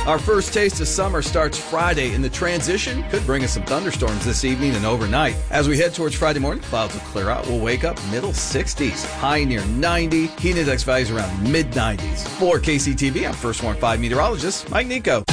Our first taste of summer starts Friday, and the transition could bring us some thunderstorms this evening and overnight. As we head towards Friday morning, clouds will clear out. We'll wake up middle 60s, high near 90, heat index values around mid-90s. For KCTV, I'm First Warn 5 meteorologist Mike Nico.